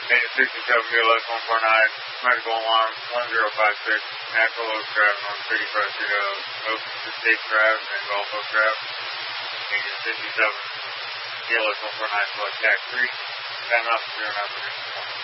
Major 67 BLS 149, medical alarm 1056, natural oak trap, North City Pressured, open to state trap and Gulf Oak trap. Major 67 BLS 149, select TAC 3, time out, 0 now,